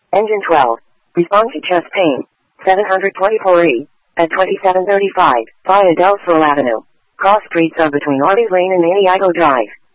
Engine 12. Respond to chest pain. 724E. At 2735, via Delsville Avenue. Cross streets are between Arby's Lane and Maniago Drive.